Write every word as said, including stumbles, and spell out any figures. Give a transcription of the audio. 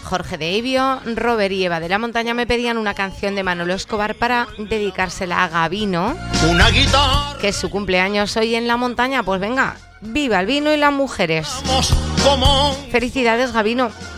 Jorge de Evio, Robert y Eva de la Montaña me pedían una canción de Manolo Escobar para dedicársela a Gabino, una guitarra, que es su cumpleaños hoy en la montaña. Pues venga, viva el vino y las mujeres. como... Felicidades, Gabino.